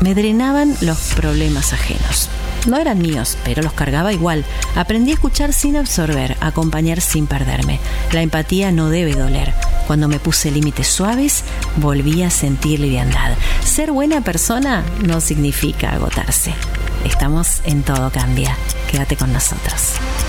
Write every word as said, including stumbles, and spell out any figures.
Me drenaban los problemas ajenos. No eran míos, pero los cargaba igual. Aprendí a escuchar sin absorber, a acompañar sin perderme. La empatía no debe doler. Cuando me puse límites suaves, volví a sentir liviandad. Ser buena persona no significa agotarse. Estamos en Todo Cambia. Quédate con nosotros.